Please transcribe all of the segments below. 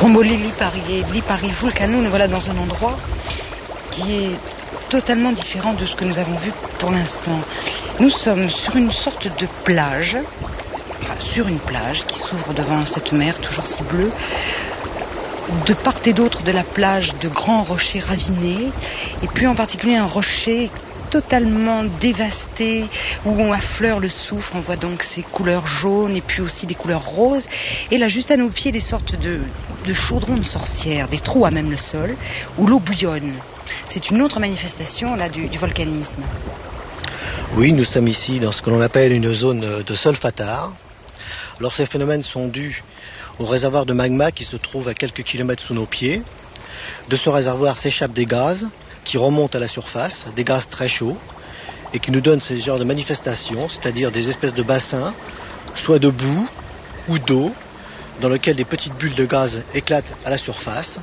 Stromboli, Lipari et Lipari Vulcano, nous voilà dans un endroit qui est totalement différent de ce que nous avons vu pour l'instant. Nous sommes sur une sorte de plage, sur une plage qui s'ouvre devant cette mer toujours si bleue. De part et d'autre de la plage, de grands rochers ravinés, et puis en particulier un rocher totalement dévasté, où on affleure le soufre. On voit donc ces couleurs jaunes et puis aussi des couleurs roses. Et là, juste à nos pieds, des sortes de chaudrons de sorcières, des trous à même le sol, où l'eau bouillonne. C'est une autre manifestation là du volcanisme. Oui, nous sommes ici dans ce que l'on appelle une zone de solfatar. Alors ces phénomènes sont dus au réservoir de magma qui se trouve à quelques kilomètres sous nos pieds. De ce réservoir s'échappent des gaz qui remontent à la surface, des gaz très chauds, et qui nous donnent ce genre de manifestations, c'est-à-dire des espèces de bassins, soit de boue ou d'eau, dans lesquels des petites bulles de gaz éclatent à la surface.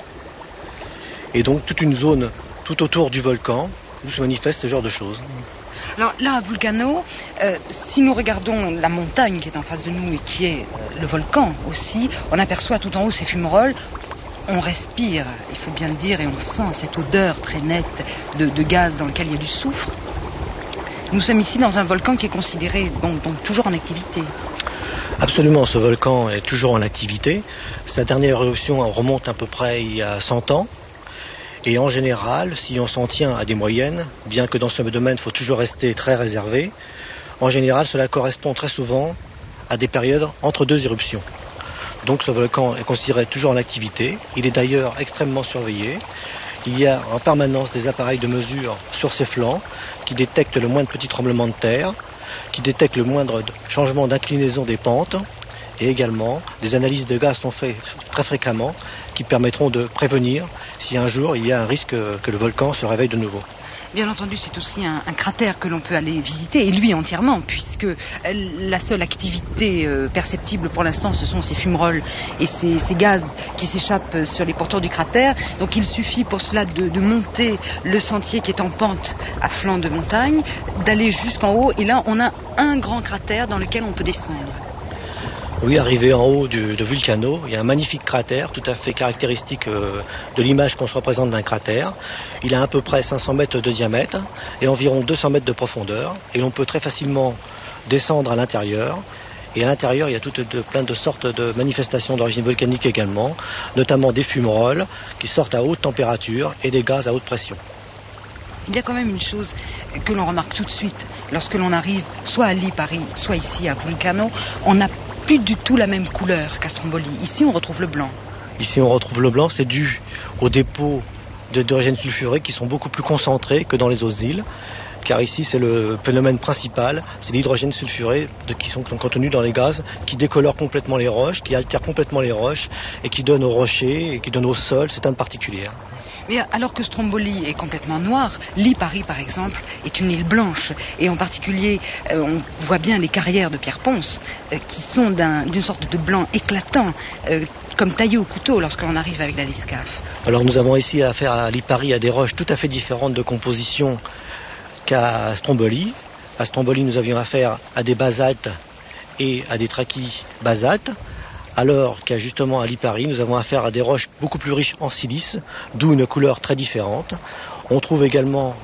Et donc toute une zone tout autour du volcan où se manifeste ce genre de choses. Alors là, à Vulcano, si nous regardons la montagne qui est en face de nous et qui est le volcan aussi, on aperçoit tout en haut ces fumerolles. On respire, il faut bien le dire, et on sent cette odeur très nette de gaz dans lequel il y a du soufre. Nous sommes ici dans un volcan qui est considéré donc toujours en activité. Absolument, ce volcan est toujours en activité. Sa dernière éruption remonte à peu près il y a 100 ans. Et en général, si on s'en tient à des moyennes, bien que dans ce domaine, il faut toujours rester très réservé, en général, cela correspond très souvent à des périodes entre deux éruptions. Donc ce volcan est considéré toujours en activité. Il est d'ailleurs extrêmement surveillé. Il y a en permanence des appareils de mesure sur ses flancs qui détectent le moindre petit tremblement de terre, qui détectent le moindre changement d'inclinaison des pentes. Et également, des analyses de gaz sont faites très fréquemment qui permettront de prévenir si un jour il y a un risque que le volcan se réveille de nouveau. Bien entendu, c'est aussi un cratère que l'on peut aller visiter, et lui entièrement, puisque la seule activité perceptible pour l'instant, ce sont ces fumerolles et ces gaz qui s'échappent sur les pourtours du cratère. Donc il suffit pour cela de monter le sentier qui est en pente à flanc de montagne, d'aller jusqu'en haut, et là on a un grand cratère dans lequel on peut descendre. Oui, arrivé en haut de Vulcano, il y a un magnifique cratère tout à fait caractéristique de l'image qu'on se représente d'un cratère. Il a à peu près 500 mètres de diamètre et environ 200 mètres de profondeur. Et l'on peut très facilement descendre à l'intérieur. Et à l'intérieur, il y a plein de sortes de manifestations d'origine volcanique également, notamment des fumerolles qui sortent à haute température et des gaz à haute pression. Il y a quand même une chose que l'on remarque tout de suite lorsque l'on arrive soit à Lipari, soit ici à Vulcano, on n'a plus du tout la même couleur qu'à Stromboli. Ici, on retrouve le blanc. Ici, on retrouve le blanc, c'est dû aux dépôts d'hydrogène sulfuré qui sont beaucoup plus concentrés que dans les autres îles, car ici, c'est le phénomène principal, c'est l'hydrogène sulfuré qui sont contenus dans les gaz, qui décolorent complètement les roches, qui altèrent complètement les roches, et qui donnent aux rochers, et qui donnent au sol cette teinte particulière. Mais alors que Stromboli est complètement noir, Lipari, par exemple, est une île blanche. Et en particulier, on voit bien les carrières de pierre ponce qui sont d'une sorte de blanc éclatant, comme taillé au couteau lorsque l'on arrive avec la Liscaf. Alors nous avons ici affaire à Lipari à des roches tout à fait différentes de composition qu'à Stromboli. À Stromboli, nous avions affaire à des basaltes et à des trachyes basaltes. Alors qu'à justement à Lipari, nous avons affaire à des roches beaucoup plus riches en silice, d'où une couleur très différente. On trouve également